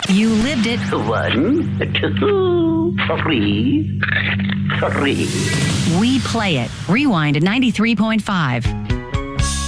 You lived it. 1, 2, 3. We play it. Rewind to 93.5.